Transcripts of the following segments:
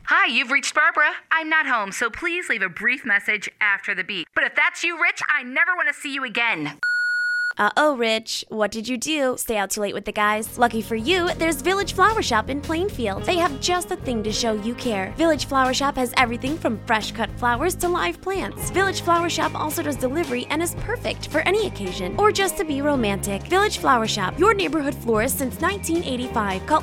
Hi, you've reached Barbara. I'm not home, so please leave a brief message after the beep. But if that's you, Rich, I never want to see you again. Uh-oh, Rich. What did you do? Stay out too late with the guys? Lucky for you, there's Village Flower Shop in Plainfield. They have just the thing to show you care. Village Flower Shop has everything from fresh cut flowers to live plants. Village Flower Shop also does delivery and is perfect for any occasion or just to be romantic. Village Flower Shop, your neighborhood florist since 1985. Call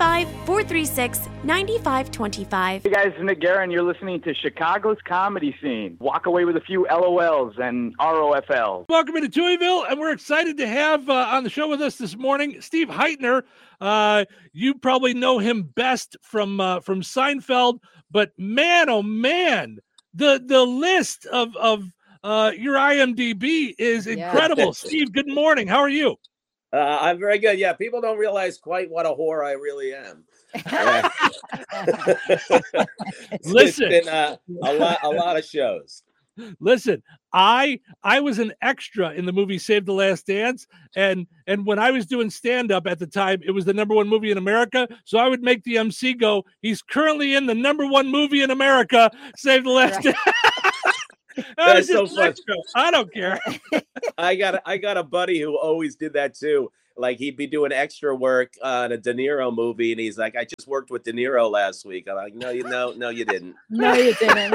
815-436-9525. Hey guys, it's Nick Guerin. You're listening to Chicago's Comedy Scene. Walk away with a few LOLs and ROFLs. Welcome to Tuieville, and we're excited to have on the show with us this morning Steve Heitner. You probably know him best from Seinfeld, but man, oh man, the list of your IMDb is incredible. Yeah. Steve, good morning. How are you? I'm very good. Yeah, people don't realize quite what a whore I really am. Listen, it's been a lot of shows. Listen, I was an extra in the movie Save the Last Dance, and when I was doing stand-up at the time, it was the number one movie in America, so I would make the MC go, he's currently in the number one movie in America, Save the Last Dance. That's so funny. I don't care. I got a buddy who always did that too. Like he'd be doing extra work on a De Niro movie, and he's like, "I just worked with De Niro last week." I'm like, "No, you didn't." No, you didn't.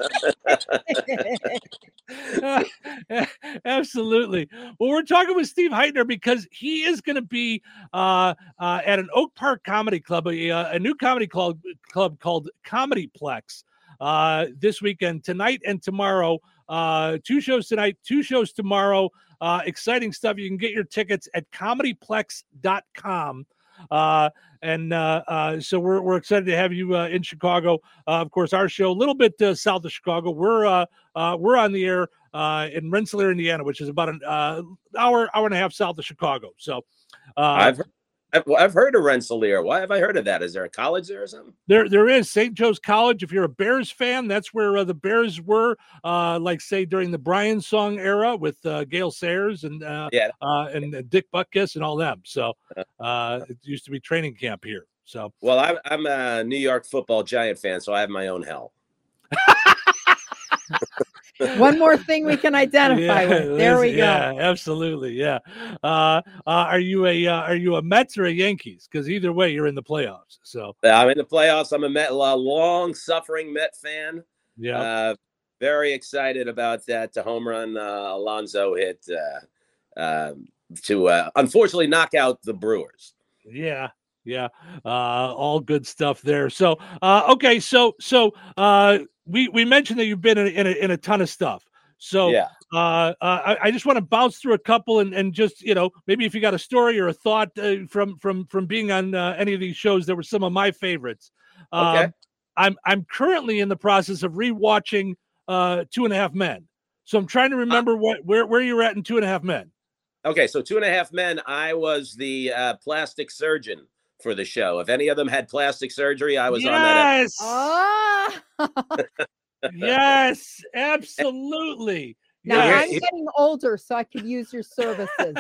Right? Absolutely. Well, we're talking with Steve Heitner because he is going to be at an Oak Park Comedy Club, a new comedy club called Comedyplex. This weekend, tonight and tomorrow. 2 shows tonight, 2 shows tomorrow. Exciting stuff. You can get your tickets at comedyplex.com. So we're excited to have you in Chicago. Of course, our show a little bit south of Chicago. We're on the air in Rensselaer, Indiana, which is about an hour and a half south of Chicago. So I've heard of Rensselaer. Why have I heard of that? Is there a college there or something? There is St. Joe's College. If you're a Bears fan, that's where the Bears were, like say during the Brian Song era with Gale Sayers and Dick Butkus and all them. So it used to be training camp here. So well, I'm a New York Football Giant fan, so I have my own hell. One more thing we can identify with. There we go. Yeah, absolutely. Yeah. Are you a Mets or a Yankees? Because either way, you're in the playoffs. So I'm in the playoffs. I'm a long-suffering Met fan. Yeah. Very excited about that home run Alonso hit to unfortunately knock out the Brewers. Yeah. Yeah. All good stuff there. So okay. So we mentioned that you've been in a ton of stuff. So yeah. I just want to bounce through a couple and just, maybe if you got a story or a thought from being on any of these shows that were some of my favorites. Okay. I'm currently in the process of rewatching 2.5 Men. So I'm trying to remember where you're at in 2.5 Men. Okay. So 2.5 Men, I was the plastic surgeon for the show. If any of them had plastic surgery, I was on that. Yes. Yes, absolutely. Now I'm getting older, so I could use your services.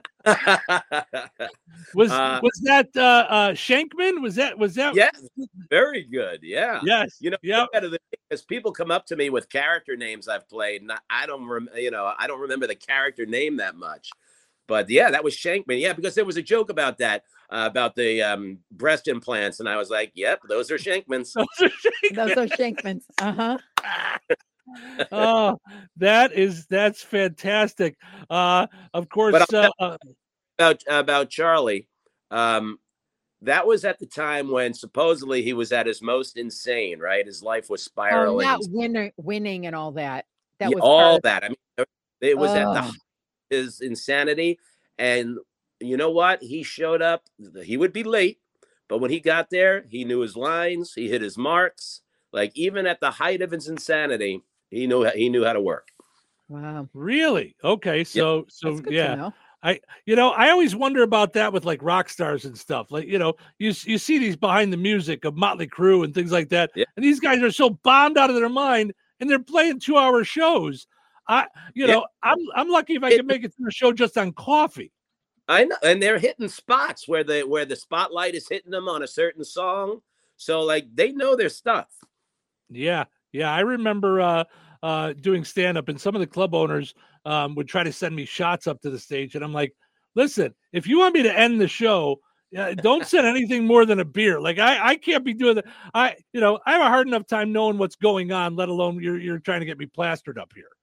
Was that Shankman? Was that? Yes, very good. Yeah. Yes. As people come up to me with character names I've played, and I don't remember the character name that much. But yeah, that was Shankman. Yeah, because there was a joke about that, about the breast implants, and I was like, "Yep, those are Shankmans." Those are Shankmans. Uh-huh. Oh, that's fantastic. Of course, about Charlie. That was at the time when supposedly he was at his most insane. Right, his life was spiraling. Not winning and all that. That was all that. I mean, it was at his insanity, and you know what? He showed up. He would be late, but when he got there, he knew his lines. He hit his marks. Like even at the height of his insanity, he knew how to work. Wow. Really? Okay. So yeah. I always wonder about that with like rock stars and stuff. Like, you see these behind the music of Motley Crue and things like that. Yeah. And these guys are so bombed out of their mind and they're playing 2-hour shows. I'm lucky if I can make it through a show just on coffee. I know, and they're hitting spots where the spotlight is hitting them on a certain song. So like they know their stuff. Yeah. I remember doing stand-up, and some of the club owners would try to send me shots up to the stage, and I'm like, listen, if you want me to end the show, don't send anything more than a beer. Like I can't be doing that. I have a hard enough time knowing what's going on, let alone you're trying to get me plastered up here.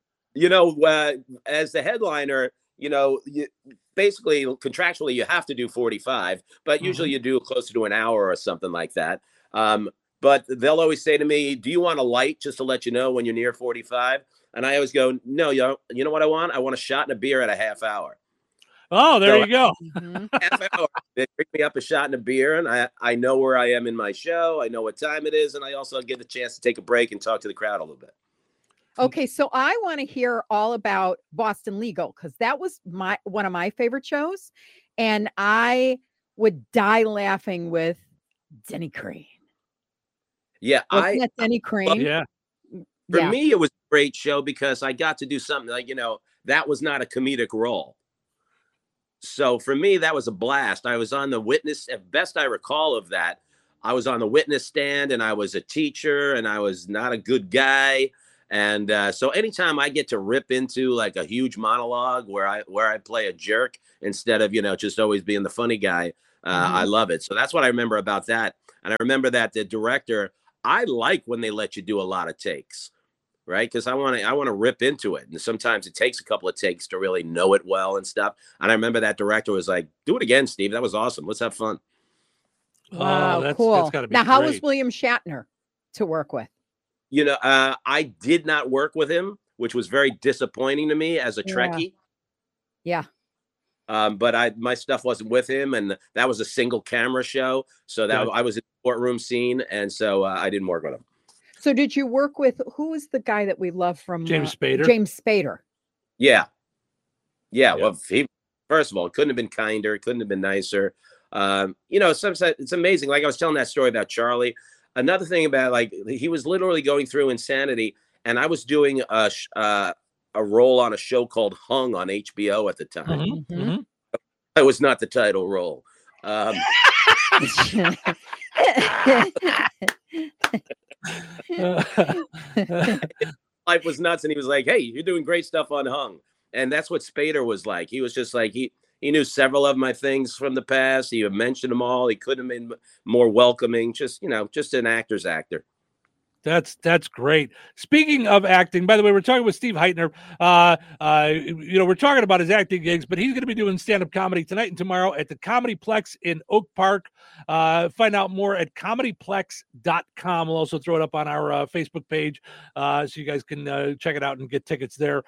As the headliner, basically contractually you have to do 45, but usually you do closer to an hour or something like that. But they'll always say to me, do you want a light just to let you know when you're near 45? And I always go, no, you know what I want? I want a shot and a beer at a half hour. Oh, there you go. Half hour. They bring me up a shot and a beer, and I know where I am in my show. I know what time it is, and I also get the chance to take a break and talk to the crowd a little bit. Okay, so I want to hear all about Boston Legal, because that was one of my favorite shows, and I would die laughing with Denny Crane. Yeah, Wasn't that Denny Crane? Yeah. For me, it was a great show because I got to do something like, that was not a comedic role. So for me, that was a blast. I was on the witness, at best I recall of that, I was on the witness stand, and I was a teacher, and I was not a good guy. And so anytime I get to rip into like a huge monologue where I play a jerk instead of, just always being the funny guy, I love it. So that's what I remember about that. And I remember that the director, I like when they let you do a lot of takes, right? Because I want to rip into it. And sometimes it takes a couple of takes to really know it well and stuff. And I remember that director was like, do it again, Steve. That was awesome. Let's have fun. Wow, cool. That's gotta be now, how great. was William Shatner to work with? I did not work with him, which was very disappointing to me as a Trekkie. Yeah. But my stuff wasn't with him, and that was a single camera show. So that I was in the courtroom scene, and so I didn't work with him. So did you work with, who is the guy that we love from James Spader? James Spader. Yeah. Well, first of all, it couldn't have been kinder. It couldn't have been nicer. Sometimes it's amazing. Like I was telling that story about Charlie. Another thing about, like, he was literally going through insanity, and I was doing a role on a show called Hung on HBO at the time. That was not the title role. Life was nuts, and he was like, hey, you're doing great stuff on Hung. And that's what Spader was like. He was just like, he knew several of my things from the past. He had mentioned them all. He couldn't have been more welcoming. Just an actor's actor. That's great. Speaking of acting, by the way, we're talking with Steve Heitner. We're talking about his acting gigs, but he's going to be doing stand-up comedy tonight and tomorrow at the Comedyplex in Oak Park. Find out more at comedyplex.com. We'll also throw it up on our Facebook page so you guys can check it out and get tickets there.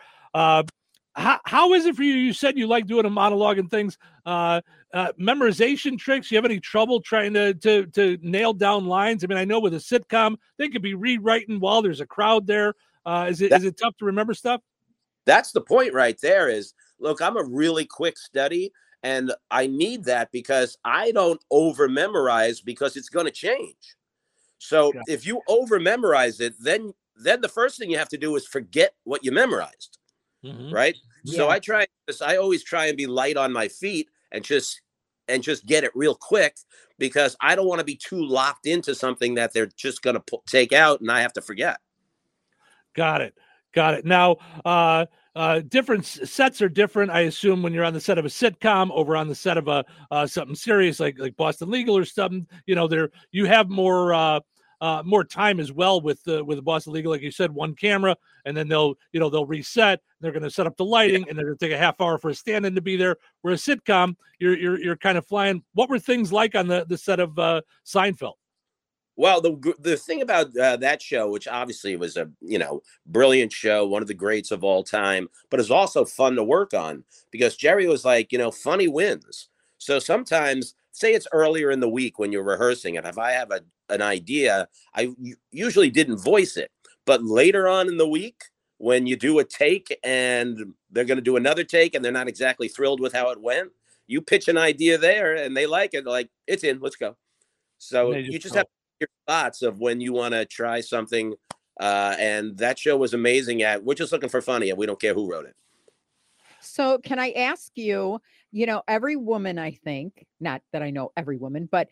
How is it for you? You said you like doing a monologue and things. Memorization tricks. You have any trouble trying to nail down lines? I mean, I know with a sitcom, they could be rewriting while there's a crowd there. Is it tough to remember stuff? That's the point right there is, look, I'm a really quick study, and I need that because I don't over memorize because it's going to change. So if you over memorize it, then the first thing you have to do is forget what you memorized. Right. So I always try and be light on my feet and just get it real quick, because I don't want to be too locked into something that they're just going to take out and I have to forget. Got it. Now, different sets are different. I assume when you're on the set of a sitcom over on the set of a something serious like Boston Legal or something, you have more time as well with the Boston Legal. Like you said, one camera, and then they'll reset. They're going to set up the lighting, and they're going to take a half hour for a stand-in to be there. Where a sitcom, you're kind of flying. What were things like on the set of Seinfeld? Well, the thing about that show, which obviously was a brilliant show, one of the greats of all time, but it's also fun to work on because Jerry was like, funny wins. So sometimes, say it's earlier in the week when you're rehearsing, and if I have an idea, I usually didn't voice it. But later on in the week, when you do a take and they're going to do another take and they're not exactly thrilled with how it went, you pitch an idea there and they like it. They're like, it's in, let's go. So you just have your spots of when you want to try something. And that show was amazing we're just looking for funny, and we don't care who wrote it. So can I ask you, every woman, I think, not that I know every woman, but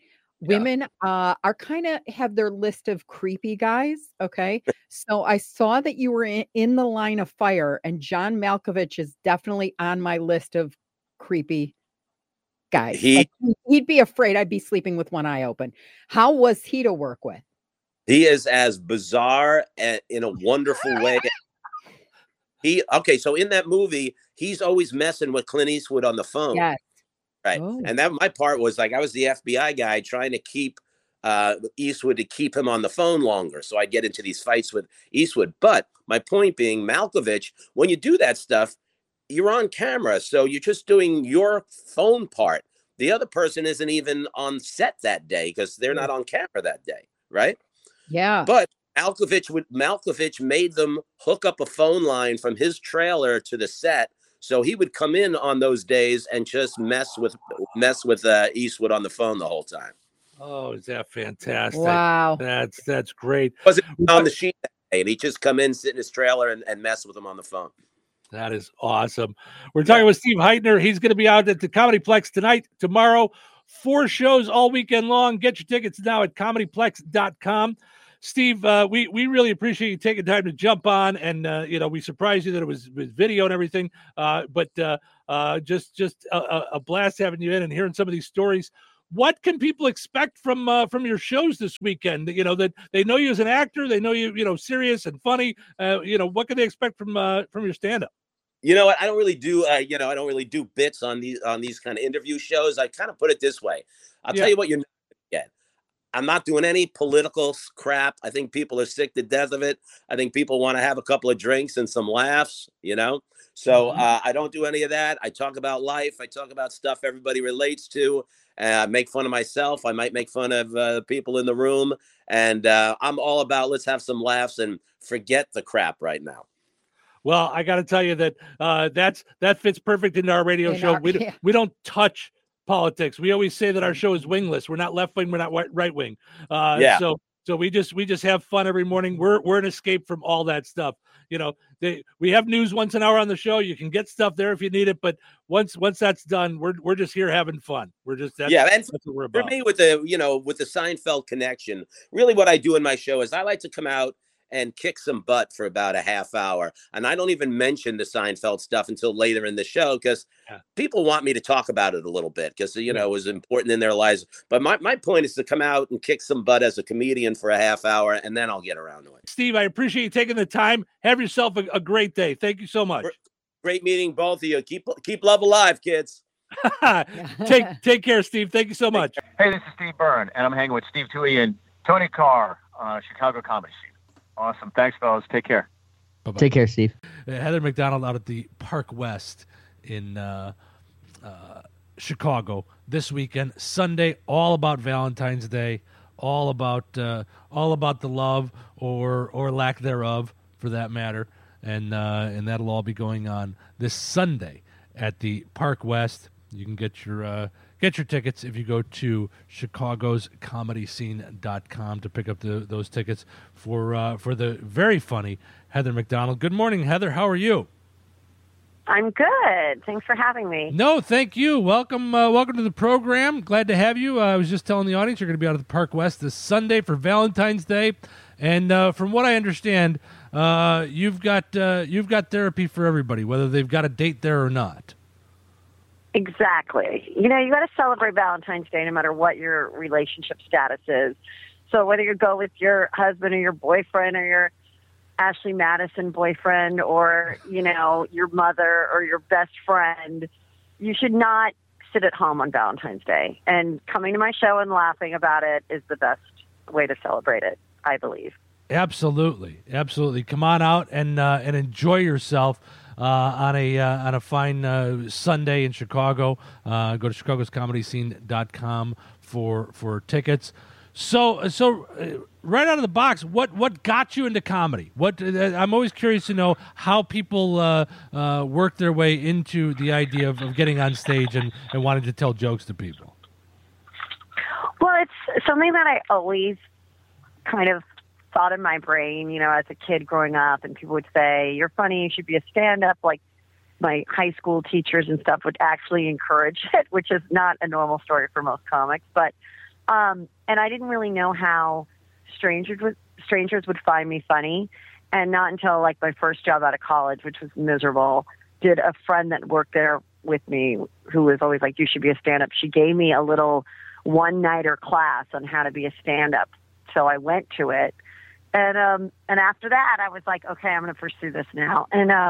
women are kind of have their list of creepy guys. Okay. So I saw that you were in the line of fire, and John Malkovich is definitely on my list of creepy guys. He'd be afraid I'd be sleeping with one eye open. How was he to work with? He is as bizarre in a wonderful way. So in that movie, he's always messing with Clint Eastwood on the phone. Yes. Right. Oh. And that my part was like, I was the FBI guy trying to keep Eastwood to keep him on the phone longer. So I'd get into these fights with Eastwood. But my point being, Malkovich, when you do that stuff, you're on camera. So you're just doing your phone part. The other person isn't even on set that day because they're not on camera that day. Right. Yeah. But Malkovich made them hook up a phone line from his trailer to the set. So he would come in on those days and just mess with Eastwood on the phone the whole time. Oh, is that fantastic? Wow. That's great. Wasn't on the sheet that day, and he'd just come in, sit in his trailer and mess with him on the phone. That is awesome. We're talking with Steve Heitner. He's going to be out at the Comedyplex tonight, tomorrow, 4 shows all weekend long. Get your tickets now at comedyplex.com. Steve, we really appreciate you taking time to jump on, and we surprised you that it was video and everything. But just a blast having you in and hearing some of these stories. What can people expect from your shows this weekend? That they know you as an actor, they know you serious and funny. What can they expect from your stand-up? I don't really do bits on these kind of interview shows. I kind of put it this way. I'll tell you what you're not going to get. I'm not doing any political crap. I think people are sick to death of it. I think people want to have a couple of drinks and some laughs, So I don't do any of that. I talk about life. I talk about stuff everybody relates to. Make fun of myself. I might make fun of people in the room. And I'm all about let's have some laughs and forget the crap right now. Well, I got to tell you that that fits perfect into our radio show. We don't touch politics. We always say that our show is wingless. We're not left wing. We're not right wing. So we just have fun every morning. We're an escape from all that stuff. We have news once an hour on the show. You can get stuff there if you need it. But once that's done, we're just here having fun. That's what we're about. For me, with the Seinfeld connection, really what I do in my show is I like to come out and kick some butt for about a half hour. And I don't even mention the Seinfeld stuff until later in the show because people want me to talk about it a little bit because, it was important in their lives. But my point is to come out and kick some butt as a comedian for a half hour, and then I'll get around to it. Steve, I appreciate you taking the time. Have yourself a great day. Thank you so much. Great meeting both of you. Keep love alive, kids. Take care, Steve. Thank you so much. Hey, this is Steve Byrne, and I'm hanging with Steve Toohey and Tony Carr on Chicago Comedy Scene. Awesome. Thanks, fellas. Take care. Bye-bye. Take care, Steve. Heather McDonald out at the Park West in Chicago this weekend. Sunday, all about Valentine's Day, all about the love or lack thereof, for that matter, and that'll all be going on this Sunday at the Park West. You can get your tickets if you go to chicagoscomedyscene.com to pick up those tickets for the very funny Heather McDonald. Good morning, Heather. How are you? I'm good. Thanks for having me. No, thank you. Welcome to the program. Glad to have you. I was just telling the audience you're going to be out at the Park West this Sunday for Valentine's Day, and from what I understand, you've got therapy for everybody, whether they've got a date there or not. Exactly. You got to celebrate Valentine's Day no matter what your relationship status is. So whether you go with your husband or your boyfriend or your Ashley Madison boyfriend or, your mother or your best friend, you should not sit at home on Valentine's Day. And coming to my show and laughing about it is the best way to celebrate it, I believe. Absolutely. Come on out and enjoy yourself. On a fine Sunday in Chicago. Go to chicagoscomedyscene.com for tickets. So right out of the box, what got you into comedy? I'm always curious to know how people work their way into the idea of getting on stage and wanting to tell jokes to people. Well, it's something that I always kind of thought in my brain, as a kid growing up, and people would say, "You're funny, you should be a stand-up." Like my high school teachers and stuff would actually encourage it, which is not a normal story for most comics. But and I didn't really know how strangers would find me funny. And not until like my first job out of college, which was miserable, did a friend that worked there with me, who was always like, you should be a stand-up. She gave me a little one-nighter class on how to be a stand-up. So I went to it. And after that, I was like, okay, I'm going to pursue this now.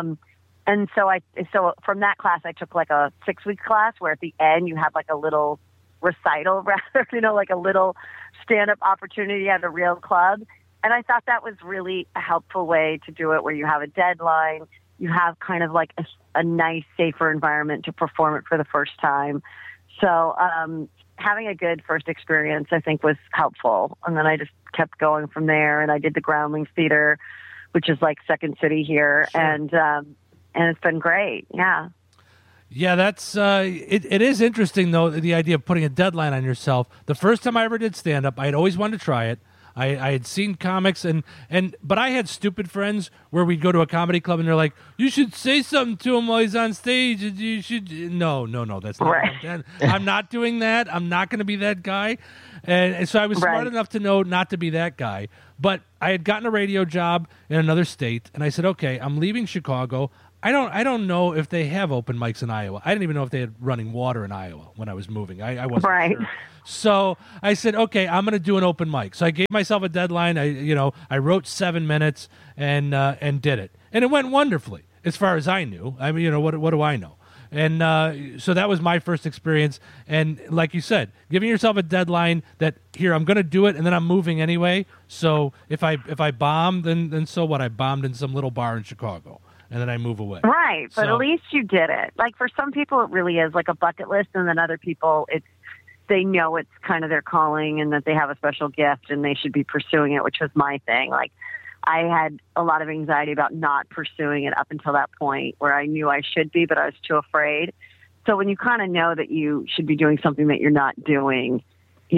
And so from that class, I took like a 6-week class where at the end you have like a little recital, rather, like a little stand-up opportunity at a real club. And I thought that was really a helpful way to do it, where you have a deadline, you have kind of like a nice, safer environment to perform it for the first time. So having a good first experience, I think, was helpful. And then I just kept going from there. And I did the Groundlings Theater, which is like Second City here. Sure. And it's been great. Yeah. Yeah, that's it is interesting, though, the idea of putting a deadline on yourself. The first time I ever did stand-up, I had always wanted to try it. I had seen comics, but I had stupid friends where we'd go to a comedy club and they're like, you should say something to him while he's on stage. You should. No, that's not right. I'm not doing that. I'm not going to be that guy. And so I was smart enough to know not to be that guy. But I had gotten a radio job in another state, and I said, okay, I'm leaving Chicago. I don't know if they have open mics in Iowa. I didn't even know if they had running water in Iowa when I was moving. I wasn't sure. So I said, okay, I'm going to do an open mic. So I gave myself a deadline. I wrote 7 minutes and did it, and it went wonderfully as far as I knew. I mean, what do I know? And so that was my first experience. And like you said, giving yourself a deadline that here I'm going to do it, and then I'm moving anyway. So if I bomb, then so what? I bombed in some little bar in Chicago. And then I move away. Right, but at least you did it. Like for some people, it really is like a bucket list, and then other people, they know it's kind of their calling and that they have a special gift and they should be pursuing it, which was my thing. Like I had a lot of anxiety about not pursuing it up until that point where I knew I should be, but I was too afraid. So when you kind of know that you should be doing something that you're not doing, do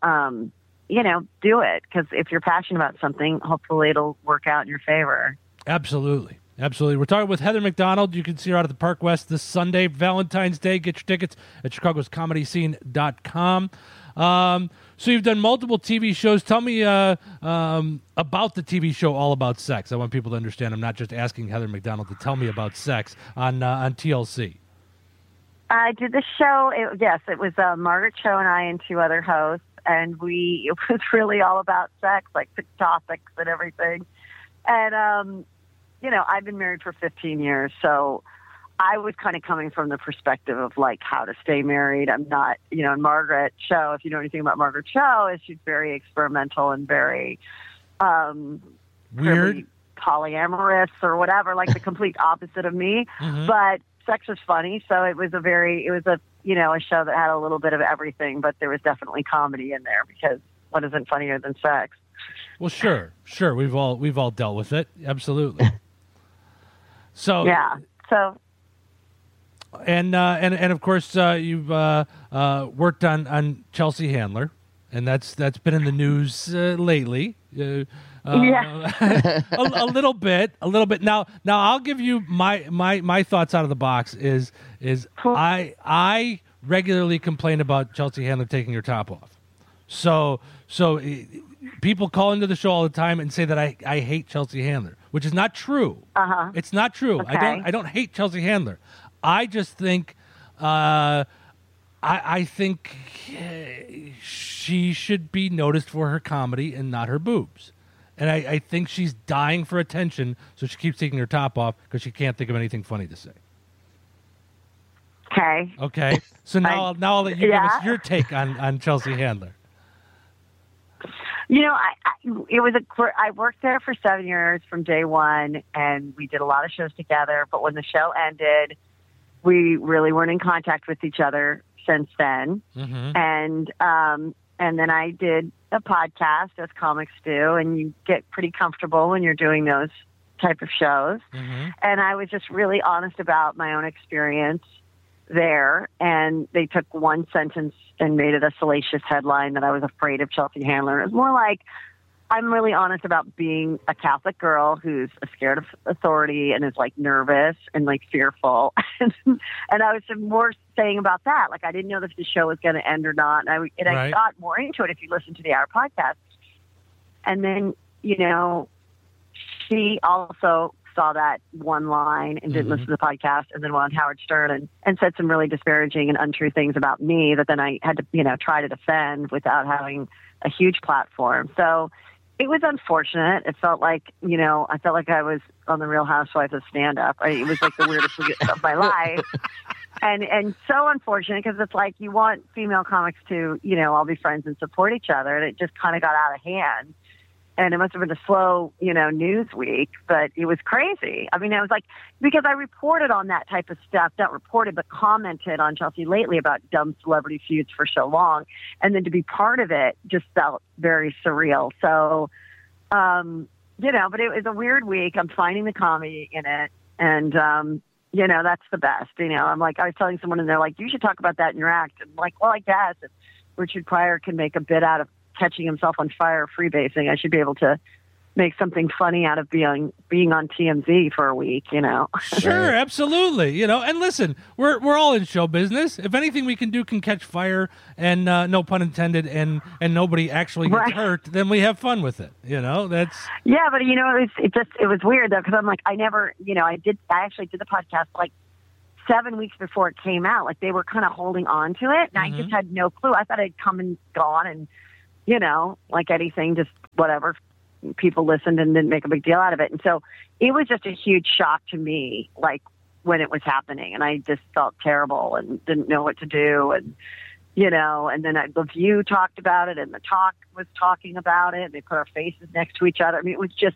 it. Because if you're passionate about something, hopefully it'll work out in your favor. Absolutely. Absolutely. We're talking with Heather McDonald. You can see her out at the Park West this Sunday, Valentine's Day. Get your tickets at chicagoscomedyscene.com. So you've done multiple TV shows. Tell me about the TV show All About Sex. I want people to understand I'm not just asking Heather McDonald to tell me about sex on TLC. I did the show. It was Margaret Cho and I and 2 other hosts, and it was really all about sex, like the topics and everything. And, I've been married for 15 years, so I was kind of coming from the perspective of like how to stay married. I'm not, and Margaret Cho, if you know anything about Margaret Cho, she's very experimental and very weird, polyamorous or whatever, like the complete opposite of me. Mm-hmm. But sex was funny, so it was a show that had a little bit of everything, but there was definitely comedy in there because what isn't funnier than sex? Well, sure, we've all dealt with it, absolutely. So yeah, so and of course you've worked on Chelsea Handler, and that's been in the news lately. Yeah, a little bit. Now I'll give you my thoughts out of the box. Is I regularly complain about Chelsea Handler taking her top off. So people call into the show all the time and say that I hate Chelsea Handler, which is not true. Uh-huh. It's not true. Okay. I don't hate Chelsea Handler. I just think I think she should be noticed for her comedy and not her boobs. And I think she's dying for attention, so she keeps taking her top off because she can't think of anything funny to say. Okay. So now I'll let you give us your take on Chelsea Handler. I worked there for 7 years from day one, and we did a lot of shows together. But when the show ended, we really weren't in contact with each other since then. Mm-hmm. And then I did a podcast, as comics do, and you get pretty comfortable when you're doing those type of shows. Mm-hmm. And I was just really honest about my own experience there, and they took one sentence and made it a salacious headline that I was afraid of Chelsea Handler. It was more like I'm really honest about being a Catholic girl who's scared of authority and is like nervous and like fearful. And I was more saying about that. Like, I didn't know if the show was going to end or not. And I got more into it if you listen to the Hour podcast. And then, you know, she also saw that one line and didn't listen to the podcast, and then went on Howard Stern and said some really disparaging and untrue things about me that then I had to, you know, try to defend without having a huge platform. So it was unfortunate. It felt like, you know, I felt like I was on the Real Housewives of stand-up. It was like the weirdest week of my life. And so unfortunate, because it's like you want female comics to, you know, all be friends and support each other, and it just kind of got out of hand. And it must have been a slow, you know, news week, but it was crazy. I mean, it was like, because I reported on that type of stuff, not reported, but commented on Chelsea Lately about dumb celebrity feuds for so long. And then to be part of it just felt very surreal. So, you know, but it was a weird week. I'm finding the comedy in it. And, you know, that's the best. You know, I'm like, I was telling someone and they're like, you should talk about that in your act. And I'm like, well, I guess if Richard Pryor can make a bit out of catching himself on fire freebasing, I should be able to make something funny out of being on TMZ for a week, you know. Sure, absolutely. You know, and listen, we're all in show business. If anything we can do can catch fire and no pun intended and nobody actually gets hurt, then we have fun with it. You know, that's yeah. But you know, it was weird though, because I'm like, I never, you know, I actually did the podcast like 7 weeks before it came out. Like, they were kind of holding on to it, and I just had no clue. I thought I'd come and gone, and you know, like anything, just whatever. People listened and didn't make a big deal out of it. And so it was just a huge shock to me, like, when it was happening. And I just felt terrible and didn't know what to do. And, you know, and then The View talked about it, and The Talk was talking about it. They put our faces next to each other. I mean, it was just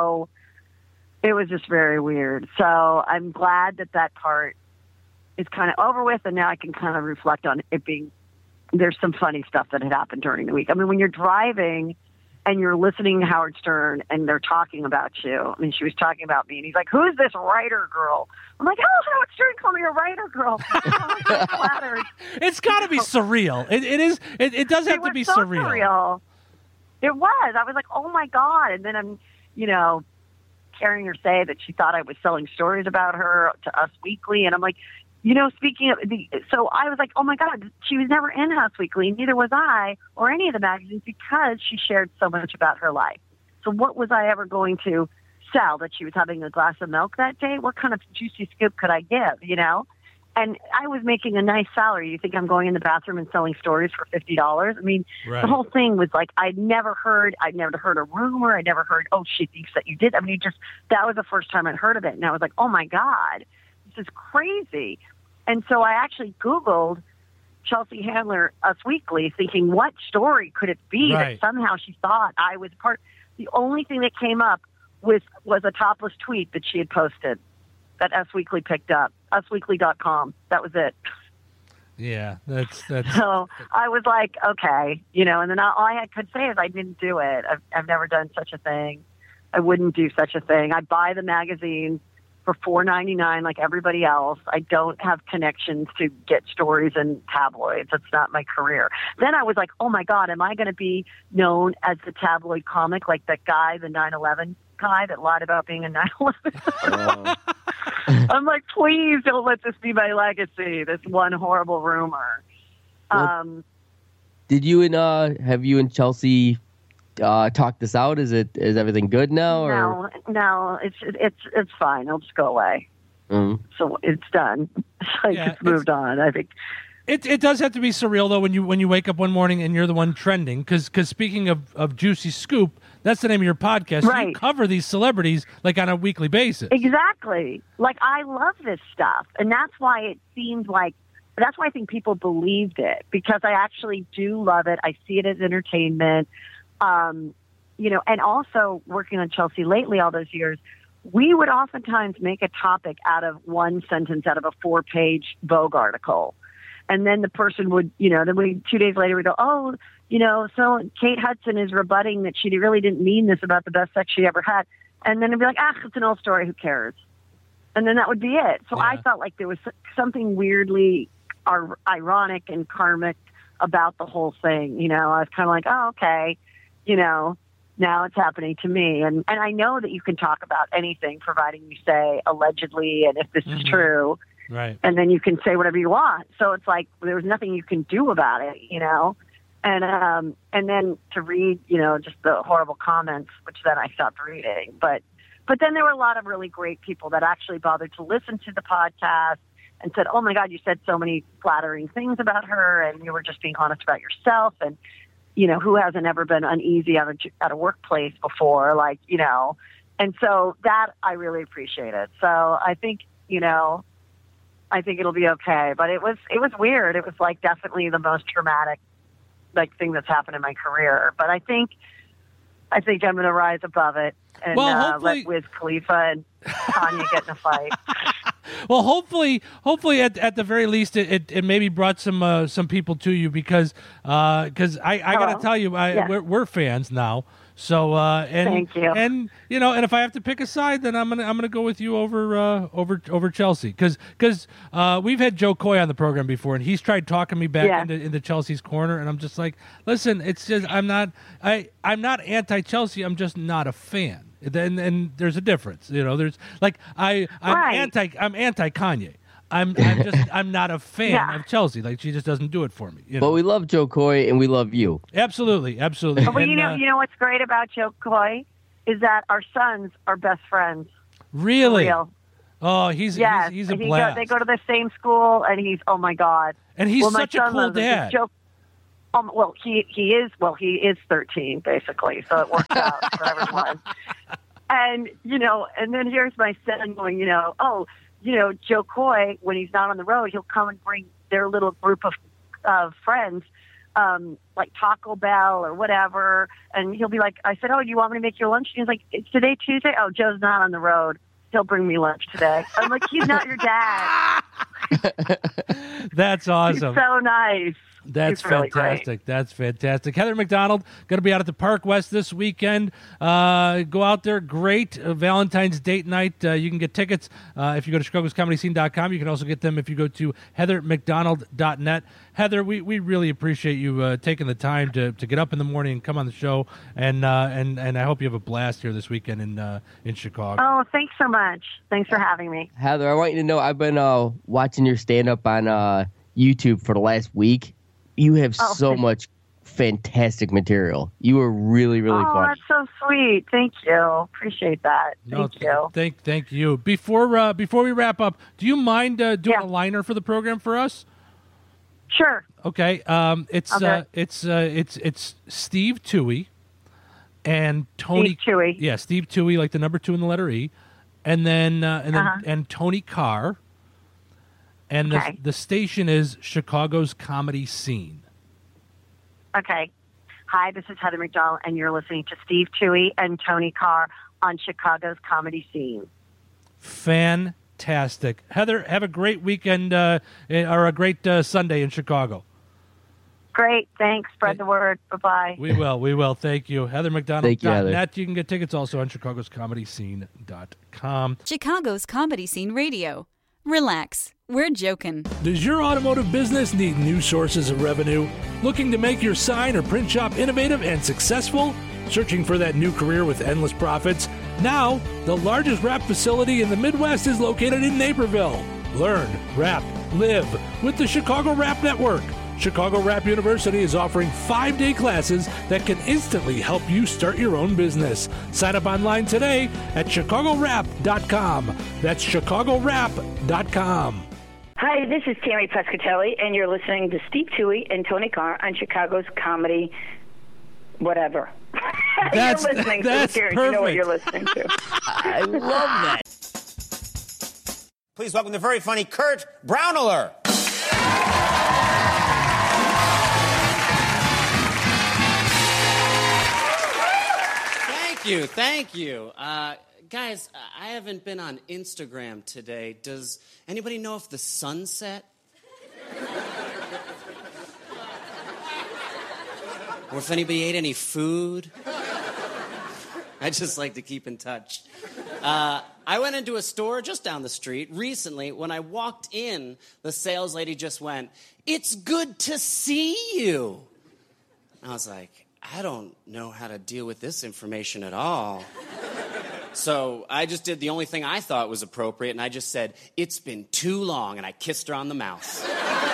very weird. So I'm glad that part is kind of over with. And now I can kind of reflect on it being, there's some funny stuff that had happened during the week. I mean, when you're driving and you're listening to Howard Stern and they're talking about you, I mean, she was talking about me, and he's like, who's this writer girl? I'm like, oh, Howard Stern called me a writer girl. I'm so flattered. It's got to be surreal. It does have to be so surreal. It was. I was like, oh my God. And then I'm, you know, hearing her say that she thought I was selling stories about her to Us Weekly. And I'm like, you know, speaking of so I was like, oh my God, she was never in Us Weekly, neither was I, or any of the magazines, because she shared so much about her life. So what was I ever going to sell? That she was having a glass of milk that day? What kind of juicy scoop could I give, you know? And I was making a nice salary. You think I'm going in the bathroom and selling stories for $50? I mean, The whole thing was like, I'd never heard a rumor. I never heard, oh, she thinks that you did. I mean, that was the first time I'd heard of it. And I was like, oh my God, this is crazy. And so I actually Googled Chelsea Handler Us Weekly, thinking, what story could it be that somehow she thought I was part? The only thing that came up was a topless tweet that she had posted that Us Weekly picked up, usweekly.com. That was it. Yeah, that's. So I was like, okay, you know, and then all I could say is I didn't do it. I've never done such a thing. I wouldn't do such a thing. I buy the magazine for $4.99 like everybody else. I don't have connections to get stories in tabloids. That's not my career. Then I was like, oh my God, am I going to be known as the tabloid comic, like that guy, the 9/11 guy that lied about being a 9/11? I'm like, please don't let this be my legacy, this one horrible rumor. Did you and have you and Chelsea talk this out? Is everything good now? Or? No, it's fine. It'll just go away. So it's done. It's moved on. I think it does have to be surreal though when you wake up one morning and you're the one trending. Because speaking of Juicy Scoop, that's the name of your podcast. Right. You cover these celebrities like on a weekly basis. Exactly. Like, I love this stuff, and that's why it seems like. That's why I think people believed it, because I actually do love it. I see it as entertainment. You know, and also working on Chelsea Lately all those years, we would oftentimes make a topic out of one sentence out of a 4-page Vogue article. And then the person would, you know, then 2 days later we go, oh, you know, so Kate Hudson is rebutting that she really didn't mean this about the best sex she ever had. And then it'd be like, it's an old story, who cares? And then that would be it. So I felt like there was something weirdly ironic and karmic about the whole thing. You know, I was kind of like, oh, okay, you know, now it's happening to me. And I know that you can talk about anything, providing you say allegedly, and if this is true, right? And then you can say whatever you want. So it's like there's nothing you can do about it, you know. And then to read, you know, just the horrible comments, which then I stopped reading. But then there were a lot of really great people that actually bothered to listen to the podcast and said, "Oh my God, you said so many flattering things about her, and you were just being honest about yourself." And you know, who hasn't ever been uneasy at a workplace before, like, you know. And so that I really appreciated. So I think, you know, I think it'll be okay. But it was weird. It was like definitely the most traumatic like thing that's happened in my career. But I think I'm going to rise above it and let Wiz Khalifa and Kanye get in a fight. Well, hopefully, at the very least, it maybe brought some people to you because I got to tell you, we're fans now. So thank you. And you know, and if I have to pick a side, then I'm gonna go with you over Chelsea because we've had Joe Coy on the program before, and he's tried talking me back into Chelsea's corner, and I'm just like, listen, it's just I'm not anti-Chelsea, I'm just not a fan. And there's a difference, you know. There's like I'm anti-Kanye. I'm not a fan of Chelsea. Like she just doesn't do it for me. You know? But we love Joe Coy and we love you. Absolutely. Well, and, you know what's great about Joe Coy is that our sons are best friends. Really? For real. Oh, he's a blast. They go to the same school, and he's oh my God. And he's such a cool dad. Well, he is 13 basically, so it works out for everyone. And you know, and then here's my son going, you know, Joe Coy, when he's not on the road, he'll come and bring their little group of friends, like Taco Bell or whatever, and he'll be like, I said, oh, do you want me to make your lunch? And he's like, it's today Tuesday? Oh, Joe's not on the road. He'll bring me lunch today. I'm like, he's not your dad. That's awesome. He's so nice. That's fantastic. Really That's fantastic. Heather McDonald going to be out at the Park West this weekend. Go out there. Great Valentine's date night. You can get tickets if you go to chicagoscomedyscene.com. You can also get them if you go to heathermcdonald.net. Heather, we really appreciate you taking the time to get up in the morning and come on the show. And I hope you have a blast here this weekend in Chicago. Oh, thanks so much. Thanks for having me. Heather, I want you to know I've been watching your stand-up on YouTube for the last week. You have so much fantastic material. You were really, really funny. Oh, that's so sweet. Thank you. Appreciate that. Thank you. Thank you. Before we wrap up, do you mind doing a liner for the program for us? Sure. Okay. It's Steve Toohey and Tony. Steve Toohey. Yeah, Steve Toohey, like the number 2 in the letter E, and then Tony Carr. And the station is Chicago's Comedy Scene. Okay. Hi, this is Heather McDonald, and you're listening to Steve Toohey and Tony Carr on Chicago's Comedy Scene. Fantastic. Heather, have a great weekend or a great Sunday in Chicago. Great. Thanks. Spread the word. Bye-bye. We will. Thank you. HeatherMcDonald.net. You can get tickets also on chicagoscomedyscene.com. Chicago's Comedy Scene Radio. Relax. We're joking. Does your automotive business need new sources of revenue? Looking to make your sign or print shop innovative and successful? Searching for that new career with endless profits? Now, the largest wrap facility in the Midwest is located in Naperville. Learn, wrap, live with the Chicago Wrap Network. Chicago Wrap University is offering 5-day classes that can instantly help you start your own business. Sign up online today at chicagowrap.com. That's chicagowrap.com. Hi, this is Tammy Pescatelli, and you're listening to Steve Toohey and Tony Carr on Chicago's Comedy whatever. You're listening to that's perfect. You know what you're listening to. I love that. Please welcome the very funny Kurt Brownler. Thank you. Guys, I haven't been on Instagram today. Does anybody know if the sun set? Or if anybody ate any food? I just like to keep in touch. I went into a store just down the street recently. When I walked in, the sales lady just went, "It's good to see you." I was like, I don't know how to deal with this information at all. So I just did the only thing I thought was appropriate, and I just said, "It's been too long," and I kissed her on the mouth.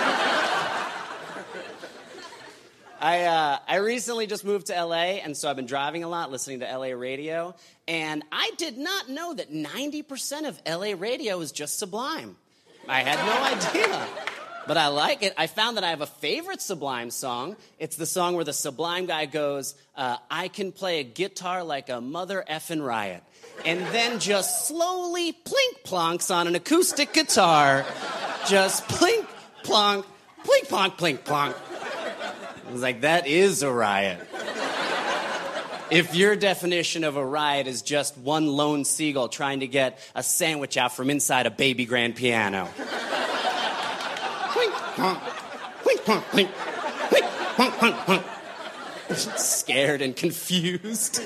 I recently just moved to LA, and so I've been driving a lot, listening to LA radio, and I did not know that 90% of LA radio is just Sublime. I had no idea, but I like it. I found that I have a favorite Sublime song. It's the song where the Sublime guy goes, "I can play a guitar like a mother effing riot," and then just slowly plink plonks on an acoustic guitar, just plink plonk, plink plonk, plink plonk. I was like, that is a riot. If your definition of a riot is just one lone seagull trying to get a sandwich out from inside a baby grand piano. Plink, plonk, plink, plonk, plink, plink, plonk, plonk, plonk. Scared and confused.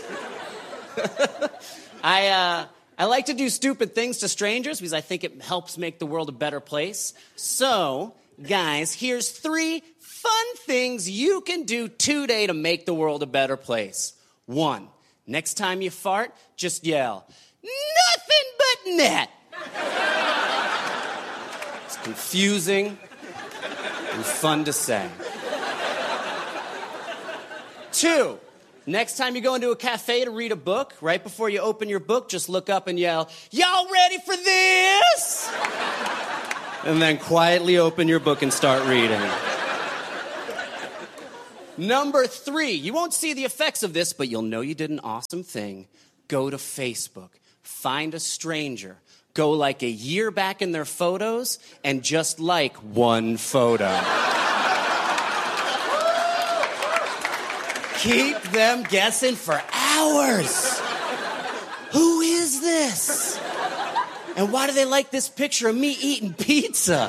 I like to do stupid things to strangers because I think it helps make the world a better place. So, guys, here's 3 fun things you can do today to make the world a better place. 1, next time you fart, just yell, "Nothing but net." It's confusing and fun to say. 2, next time you go into a cafe to read a book, right before you open your book, just look up and yell, "Y'all ready for this?" And then quietly open your book and start reading. Number 3, you won't see the effects of this, but you'll know you did an awesome thing. Go to Facebook, find a stranger, go like a year back in their photos, and just like one photo. Keep them guessing for hours. Who is this? And why do they like this picture of me eating pizza?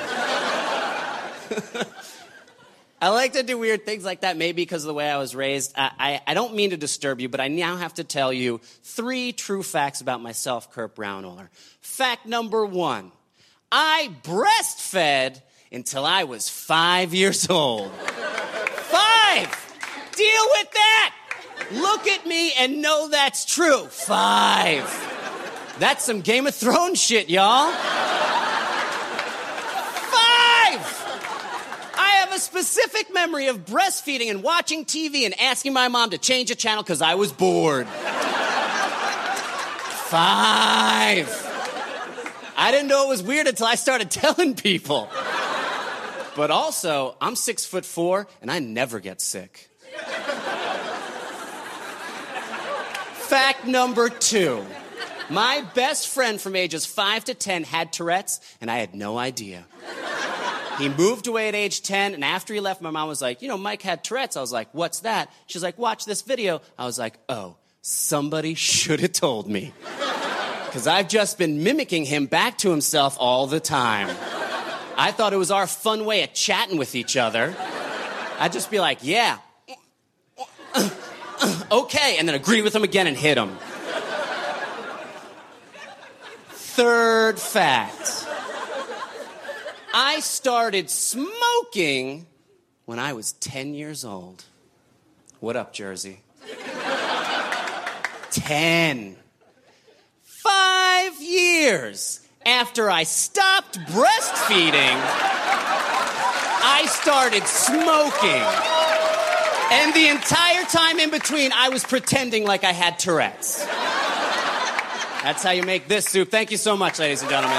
I like to do weird things like that, maybe because of the way I was raised. I don't mean to disturb you, but I now have to tell you 3 true facts about myself, Kurt Braunohler. Fact number 1, I breastfed until I was 5 years old. 5! Deal with that! Look at me and know that's true. 5. That's some Game of Thrones shit, y'all. 5! I have a specific memory of breastfeeding and watching TV and asking my mom to change a channel because I was bored. 5! I didn't know it was weird until I started telling people. But also, I'm 6'4" and I never get sick. Fact number 2. My best friend from ages 5 to 10 had Tourette's, and I had no idea. He moved away at age 10, and after he left, my mom was like, Mike had Tourette's. I was like, what's that? She's like, watch this video. I was like, oh, somebody should have told me. Because I've just been mimicking him back to himself all the time. I thought it was our fun way of chatting with each other. I'd just be like, yeah. Okay, and then agree with him again and hit him. 3rd fact. I started smoking when I was 10 years old. What up, Jersey? 10. 5 years after I stopped breastfeeding, I started smoking. And the entire time in between, I was pretending like I had Tourette's. That's how you make this soup. Thank you so much, ladies and gentlemen.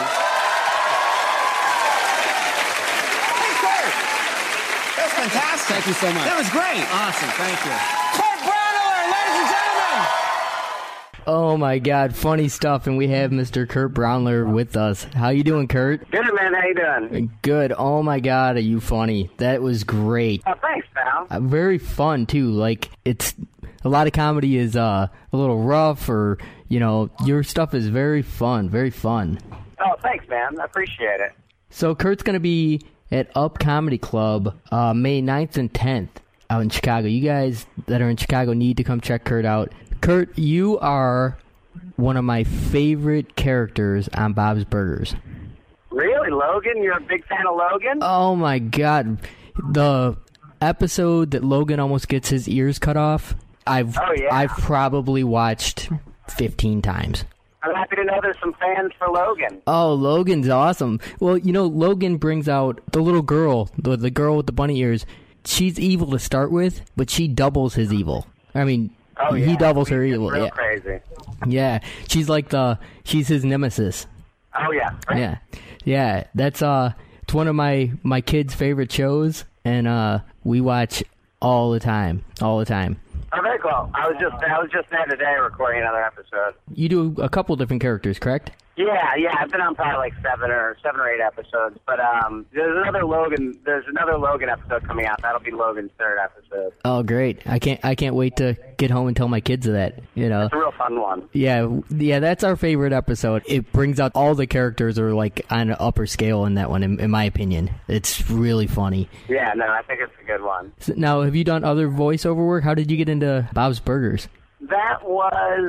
That's fantastic. Thank you so much. That was great. Awesome. Thank you. Kurt Braunohler, ladies and gentlemen. Oh my God, funny stuff, and we have Mr. Kurt Braunohler with us. How you doing, Kurt? Good, man. How you doing? Good. Oh my God, are you funny? That was great. Oh, thanks, pal. Very fun too. Like, it's a lot of comedy is a little rough, or your stuff is very fun. Very fun. Oh, thanks, man. I appreciate it. So Kurt's gonna be at Up Comedy Club May 9th and 10th out in Chicago. You guys that are in Chicago need to come check Kurt out. Kurt, you are one of my favorite characters on Bob's Burgers. Really, Logan? You're a big fan of Logan? Oh, my God. The episode that Logan almost gets his ears cut off, I've probably watched 15 times. I'm happy to know there's some fans for Logan. Oh, Logan's awesome. Well, Logan brings out the little girl, the girl with the bunny ears. She's evil to start with, but she doubles his evil. I mean, he doubles her evil. Real crazy. Yeah, she's she's his nemesis. Oh yeah. Right. Yeah. That's it's one of my kids' favorite shows, and we watch all the time. Oh, very cool. I was just there today recording another episode. You do a couple different characters, correct? Yeah. I've been on probably like seven or eight episodes. But there's another Logan episode coming out. That'll be Logan's third episode. Oh, great! I can't wait to get home and tell my kids that. It's a real fun one. Yeah. That's our favorite episode. It brings out all the characters are like on an upper scale in that one, in my opinion. It's really funny. Yeah, no, I think it's a good one. So now, have you done other voiceover work? How did you get into Bob's Burgers? That was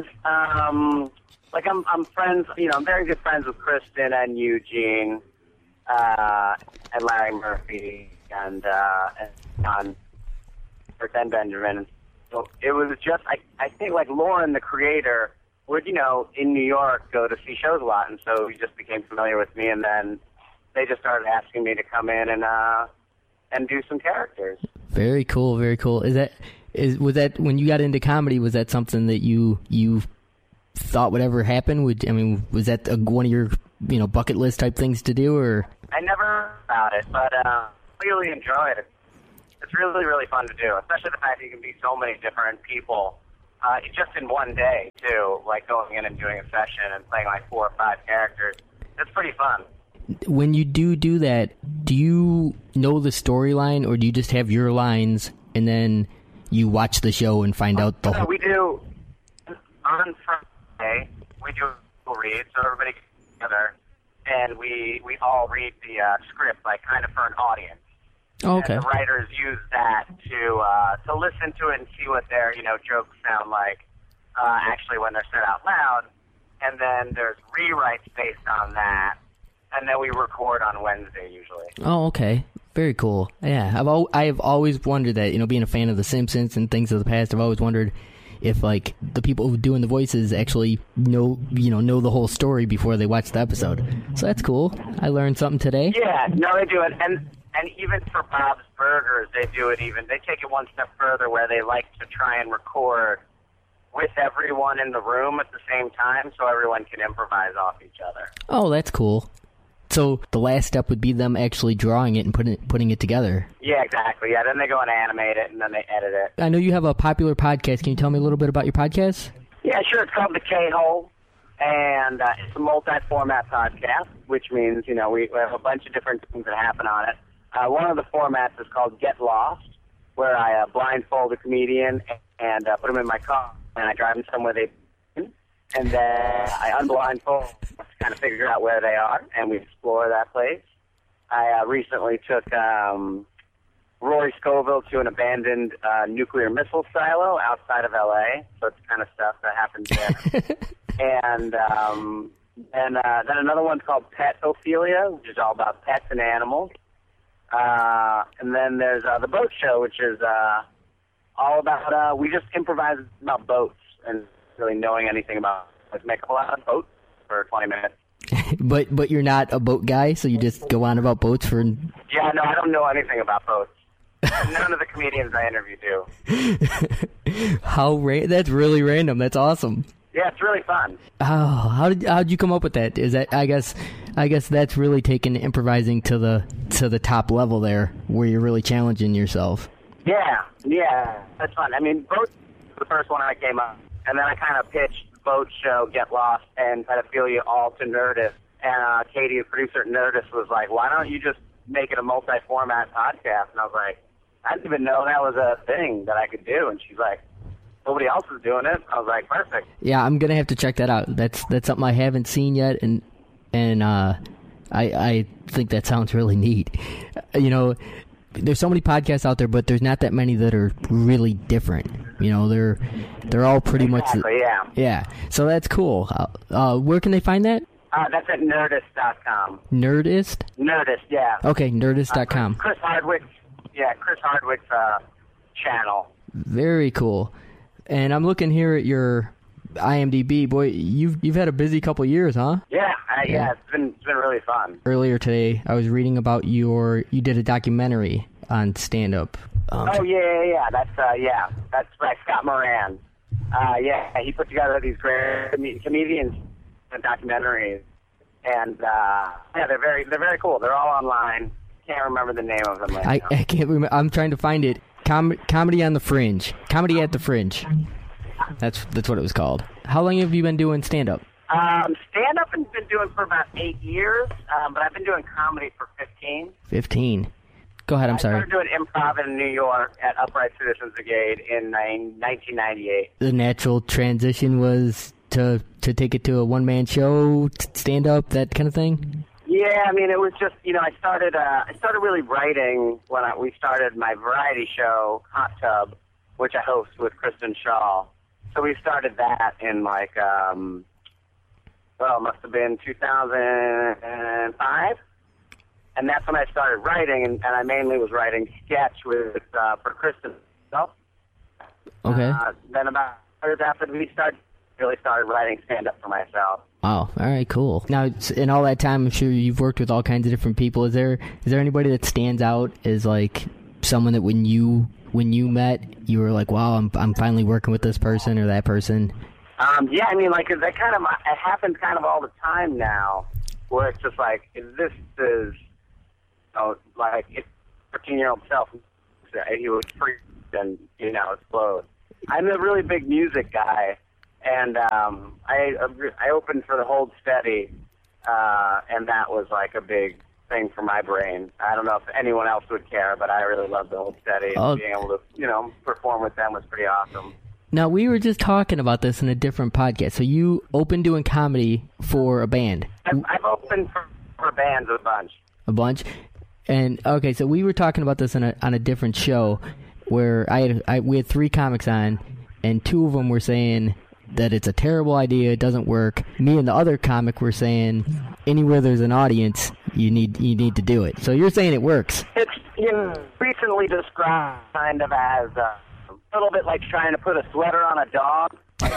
I'm friends. I'm very good friends with Kristen and Eugene, and Larry Murphy and John and Benjamin. So it was just I think like Lauren, the creator, would in New York go to see shows a lot, and so he just became familiar with me, and then they just started asking me to come in and do some characters. Very cool. Very cool. Was that when you got into comedy? Was that something that you thought would ever happen? Was that one of your bucket list type things to do, or? I never thought about it, but really enjoy it. It's really, really fun to do, especially the fact that you can be so many different people just in one day too. Like going in and doing a session and playing like 4 or 5 characters. It's pretty fun. When you do that, do you know the storyline, or do you just have your lines and then you watch the show and find out the whole? We do on Friday. We do a read, so everybody gets together, and we all read the script, like kind of for an audience. Oh, okay. And the writers use that to listen to it and see what their jokes sound like actually when they're said out loud, and then there's rewrites based on that. And then we record on Wednesday usually. Oh, okay. Very cool. Yeah, I've always wondered that, being a fan of The Simpsons and things of the past, I've always wondered if like the people who doing the voices actually know the whole story before they watch the episode. So that's cool. I learned something today. Yeah, no, they do it, and even for Bob's Burgers, they do it. They take it one step further, where they like to try and record with everyone in the room at the same time, so everyone can improvise off each other. Oh, that's cool. So the last step would be them actually drawing it and putting it together. Yeah, exactly. Yeah, then they go and animate it, and then they edit it. I know you have a popular podcast. Can you tell me a little bit about your podcast? Yeah, sure. It's called The K-Hole, and it's a multi-format podcast, which means, we have a bunch of different things that happen on it. One of the formats is called Get Lost, where I blindfold a comedian and put them in my car, and I drive them somewhere they've been, and then I unblindfold to kind of figure out where they are, and we explore that place. I recently took Rory Scovel to an abandoned nuclear missile silo outside of L.A., so it's kind of stuff that happens there. And then another one's called Pet Ophelia, which is all about pets and animals. And then there's The Boat Show, which is all about, we just improvise about boats and really knowing anything about, make a lot of boats for 20 minutes. But you're not a boat guy, so you just go on about boats for... Yeah, no, I don't know anything about boats. None of the comedians I interview do. That's really random. That's awesome. Yeah, it's really fun. Oh, how'd you come up with that? Is that I guess that's really taking improvising to the top level there, where you're really challenging yourself. Yeah, that's fun. I mean, boats was the first one I came up, and then I kind of pitched Boat Show, Get Lost, and Pedophilia all to Nerdist. And Katie, the producer at Nerdist, was like, "Why don't you just make it a multi-format podcast?" And I was like, "I didn't even know that was a thing that I could do." And she's like, "Nobody else is doing it." I was like, "Perfect." Yeah, I'm gonna have to check that out. That's something I haven't seen yet, and I think that sounds really neat. There's so many podcasts out there, but there's not that many that are really different. They're all pretty much. Yeah. So that's cool. Where can they find that? That's at Nerdist.com. Nerdist? Nerdist, yeah. Okay, Nerdist.com. Chris Hardwick's channel. Very cool. And I'm looking here at your IMDb. Boy, you've had a busy couple years, huh? Yeah, it's been really fun. Earlier today, I was reading about you did a documentary on stand-up. Yeah. That's right, Scott Moran. He put together these great comedians and documentaries, and they're very cool. They're all online. Can't remember the name of them right now. I can't remember. I'm trying to find it. Comedy on the Fringe. Comedy at the Fringe. That's what it was called. How long have you been doing stand-up? Stand-up I've been doing for about 8 years, but I've been doing comedy for 15. 15. Go ahead, I'm sorry. I started doing improv in New York at Upright Citizens Brigade in 1998. The natural transition was to take it to a one-man show, stand-up, that kind of thing? Yeah, I mean, it was just, I started really writing when we started my variety show, Hot Tub, which I host with Kristen Shaw. So we started that in it must have been 2005. And that's when I started writing, and I mainly was writing sketch for Kristen herself. Okay. Then about years after we really started writing stand-up for myself. Oh, all right, cool. Now, in all that time, I'm sure you've worked with all kinds of different people. Is there anybody that stands out as like someone that when you met, you were like, wow, I'm finally working with this person or that person? Yeah, I mean, like that kind of it happens kind of all the time now, where it's just like this is. Like if 13-year-old self, he would freak and explode. I'm a really big music guy, and I opened for the Hold Steady, and that was like a big thing for my brain. I don't know if anyone else would care, but I really loved the Hold Steady. And being able to perform with them was pretty awesome. Now, we were just talking about this in a different podcast. So you opened doing comedy for a band. I've opened for bands a bunch. A bunch? And okay, so we were talking about this on a different show where we had 3 comics on, and 2 of them were saying that it's a terrible idea, it doesn't work. Me and the other comic were saying anywhere there's an audience, you need to do it. So you're saying it works. It's recently described kind of as a little bit like trying to put a sweater on a dog. Like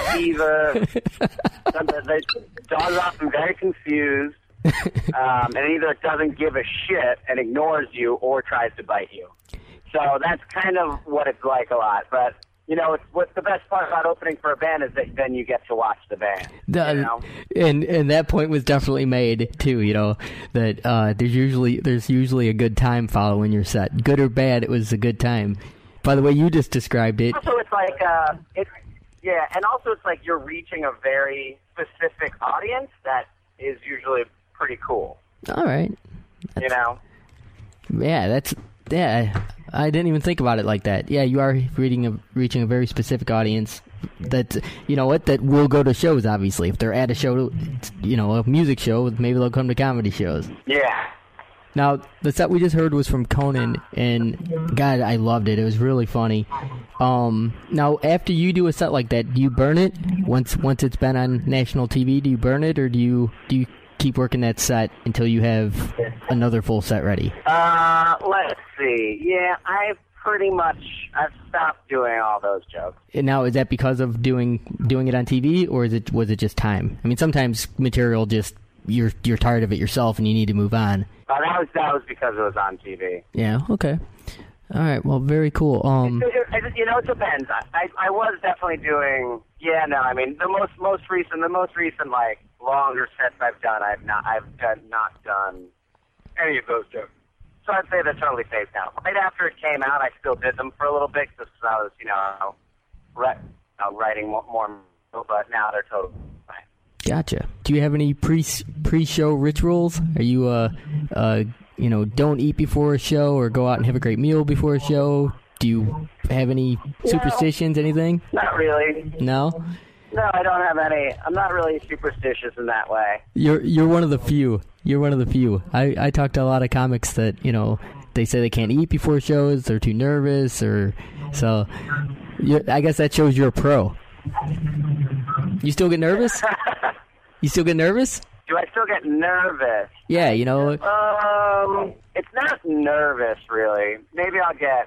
the dog's often very confused. And either it doesn't give a shit and ignores you or tries to bite you. So that's kind of what it's like a lot. But, what's the best part about opening for a band is that then you get to watch the band. And that point was definitely made, too, that there's usually a good time following your set. Good or bad, it was a good time. By the way, you just described it. Also, it's like, and also it's like you're reaching a very specific audience that is usually pretty cool. All right. Yeah, I didn't even think about it like that. Yeah, you are reaching a very specific audience that, that will go to shows, obviously. If they're at a show, a music show, maybe they'll come to comedy shows. Yeah. Now, the set we just heard was from Conan, and God, I loved it. It was really funny. Now, after you do a set like that, do you burn it? Once it's been on national TV, do you burn it, or do you keep working that set until you have another full set ready? Let's see. Yeah, I've stopped doing all those jokes. And now, is that because of doing it on TV, or was it just time? I mean, sometimes material just you're tired of it yourself and you need to move on. That was because it was on TV. Yeah. Okay. All right. Well, very cool. It depends. I was definitely doing. Yeah. No. I mean, the most recent like longer sets I've done. I've not done any of those jokes. So I'd say they're totally phased out. Right after it came out, I still did them for a little bit just because I was writing more. But now they're totally fine. Gotcha. Do you have any pre-show rituals? Are you don't eat before a show or go out and have a great meal before a show? Do you have any superstitions, anything? Not really. No? No, I don't have any. I'm not really superstitious in that way. You're one of the few. You're one of the few. I talk to a lot of comics that, they say they can't eat before shows, they're too nervous, so I guess that shows you're a pro. You still get nervous? You still get nervous? Do I still get nervous? Yeah, It's not nervous, really. Maybe I'll get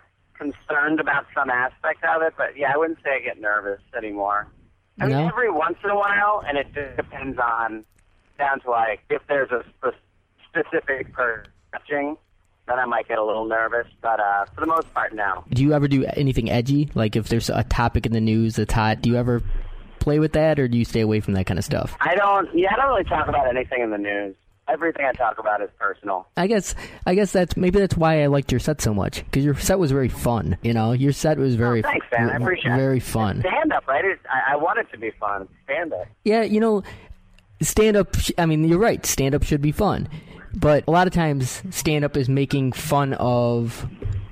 concerned about some aspect of it, but yeah, I wouldn't say I get nervous anymore. I mean, No? every once in a while, and it just depends on, down to like, if there's a specific person watching, then I might get a little nervous, but for the most part, no. Do you ever do anything edgy? Like if there's a topic in the news that's hot, do you ever play with that, or do you stay away from that kind of stuff? I don't really talk about anything in the news. Everything I talk about is personal. I guess that's why I liked your set so much, because your set was very fun. You know, your set was very thanks, man. I appreciate it. very fun. Stand up, right? I want it to be fun. Stand up. Yeah, you know, stand up. I mean, you're right. Stand up should be fun, but a lot of times stand up is making fun of.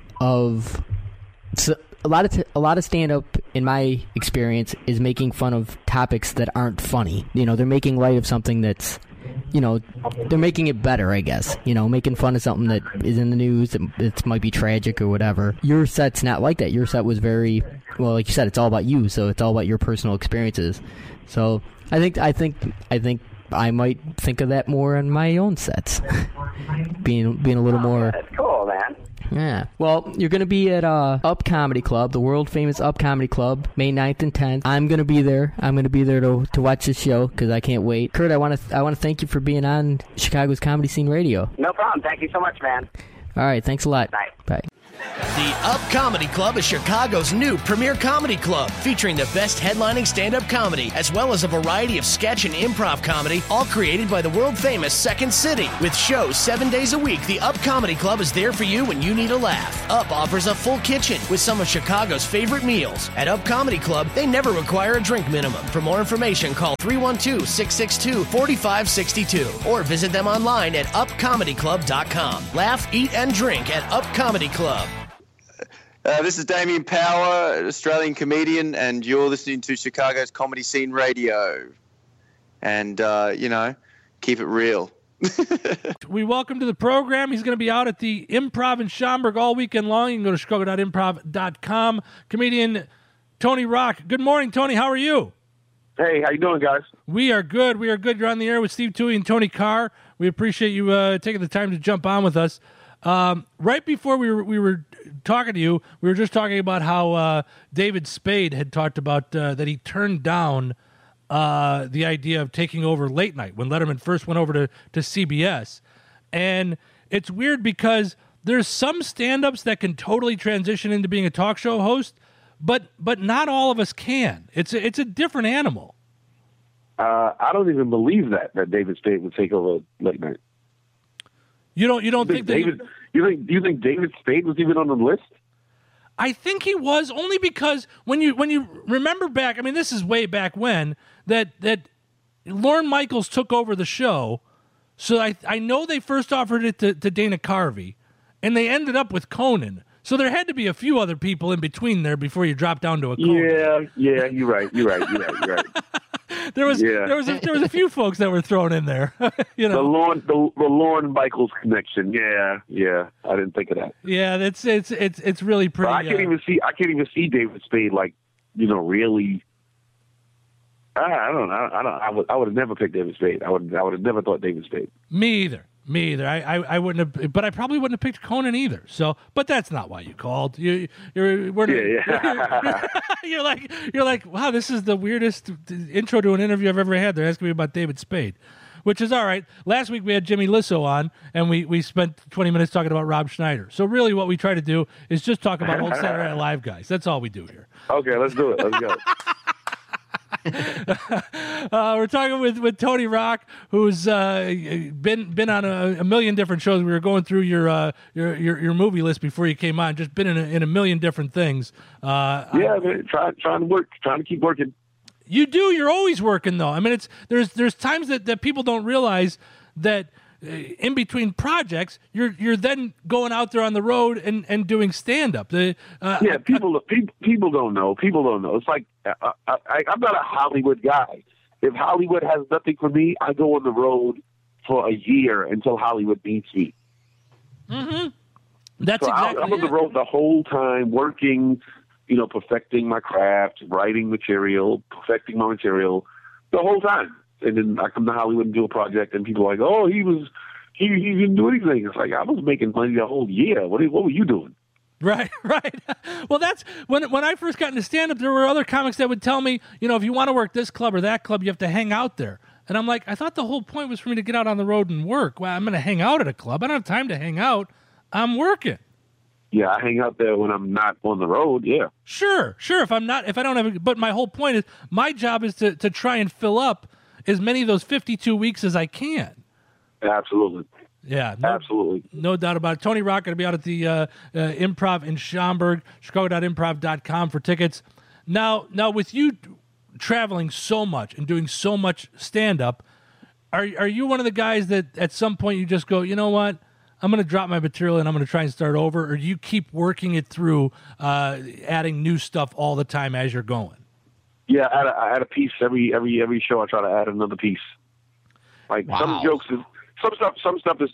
So a lot of stand up, in my experience, is making fun of topics that aren't funny. You know, they're making light of something that's. You know, they're making it better, I guess. You know, making fun of something that is in the news, it might be tragic or whatever. Your set's not like that. Your set was very, well, like you said, it's all about you, so it's all about your personal experiences. So I think I might think of that more on my own sets, being a little more. That's cool, man. Yeah. Well, you're going to be at Up Comedy Club, the world-famous Up Comedy Club, May 9th and 10th. I'm going to be there. I'm going to be there to watch this show because I can't wait. Kurt, I want to thank you for being on Chicago's Comedy Scene Radio. No problem. Thank you so much, man. All right. Thanks a lot. Bye. Bye. The Up Comedy Club is Chicago's new premier comedy club, featuring the best headlining stand-up comedy, as well as a variety of sketch and improv comedy, all created by the world-famous Second City. With shows 7 days a week, the Up Comedy Club is there for you when you need a laugh. Up offers a full kitchen with some of Chicago's favorite meals. At Up Comedy Club, they never require a drink minimum. For more information, call 312-662-4562 or visit them online at upcomedyclub.com. Laugh, eat, and drink at Up Comedy Club. This is Damien Power, an Australian comedian, and you're listening to Chicago's Comedy Scene Radio. And, keep it real. We welcome to the program. He's going to be out at the Improv in Schaumburg all weekend long. You can go to chicago.improv.com. Comedian Tony Rock. Good morning, Tony. How are you? Hey, how you doing, guys? We are good. We are good. You're on the air with Steve Toohey and Tony Carr. We appreciate you taking the time to jump on with us. Right before we were talking to you, we were just talking about how David Spade had talked about that he turned down the idea of taking over late night when Letterman first went over to CBS. And it's weird because there's some stand-ups that can totally transition into being a talk show host, but not all of us can. It's a different animal. I don't even believe that David Spade would take over late night. You don't think that David? You think David Spade was even on the list? I think he was, only because when you remember back, I mean, this is way back when that Lorne Michaels took over the show. So I know they first offered it to Dana Carvey, and they ended up with Conan. So there had to be a few other people in between there before you dropped down to a Conan. Yeah, you're right. There was a few folks that were thrown in there. You know, the Lorne Michaels connection. Yeah, I didn't think of that. Yeah, it's really pretty. But I can't even see David Spade really. I don't know. I would have never picked David Spade. I would have never thought David Spade. Me either. I wouldn't have, but I probably wouldn't have picked Conan either. So, but that's not why you called. You're like, wow, this is the weirdest intro to an interview I've ever had. They're asking me about David Spade, which is all right. Last week we had Jimmy Lissow on, and we spent 20 minutes talking about Rob Schneider. So really, what we try to do is just talk about old Saturday Night Live guys. That's all we do here. Okay, let's do it. Let's go. We're talking with Tony Rock, who's been on a million different shows. We were going through your movie list before you came on. Just been in a million different things. Man, trying to keep working. You do. You're always working, though. I mean, there's times that people don't realize that in between projects, you're then going out there on the road and doing stand up. People don't know. People don't know. It's like I'm not a Hollywood guy. If Hollywood has nothing for me, I go on the road for a year until Hollywood needs me. Mm-hmm. That's so exactly. I'm on the road the whole time, working, perfecting my craft, writing material, perfecting my material, the whole time. And then I come to Hollywood and do a project, and people are like, "Oh, he didn't do anything." It's like I was making money the whole year. What were you doing? Right. Well, that's when I first got into stand-up, there were other comics that would tell me, if you want to work this club or that club, you have to hang out there. And I'm like, I thought the whole point was for me to get out on the road and work. Well, I'm going to hang out at a club. I don't have time to hang out. I'm working. Yeah, I hang out there when I'm not on the road. Yeah. Sure. If I don't have, but my whole point is my job is to try and fill up as many of those 52 weeks as I can. Absolutely. Yeah. Absolutely. No doubt about it. Tony Rock going to be out at the Improv in Schaumburg, chicago.improv.com for tickets. Now with you traveling so much and doing so much stand-up, are you one of the guys that at some point you just go, you know what? I'm going to drop my material and I'm going to try and start over, or do you keep working it through, adding new stuff all the time as you're going? Yeah, I add a piece every show. I try to add another piece. Like some jokes, some stuff is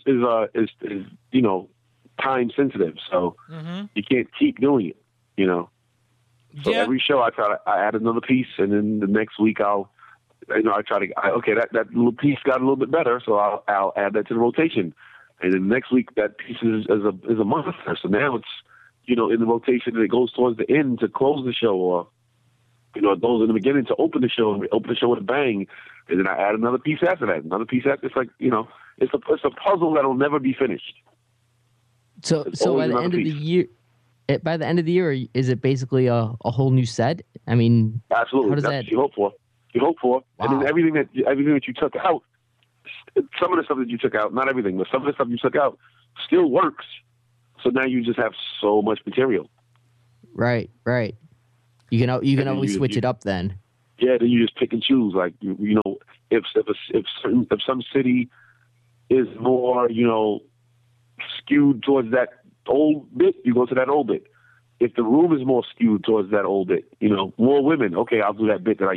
time sensitive, so you can't keep doing it. So every show I add another piece, and then the next week I try to that little piece got a little bit better, so I'll add that to the rotation. And then next week, that piece is a monster. So now it's, in the rotation, and it goes towards the end to close the show, or, it goes in the beginning to open the show, and we open the show with a bang. And then I add another piece after that, another piece after. It's like, it's a puzzle that'll never be finished. So by the end of the year, is it basically a whole new set? I mean, absolutely. How does That's that? what you hope for. Wow. And then everything that you took out. Some of the stuff that you took out, not everything, but some of the stuff you took out still works. So now you just have so much material. Right. You can always switch it up then. Yeah, then you just pick and choose. Like if some city is more skewed towards that old bit, you go to that old bit. If the room is more skewed towards that old bit, more women, okay, I'll do that bit that I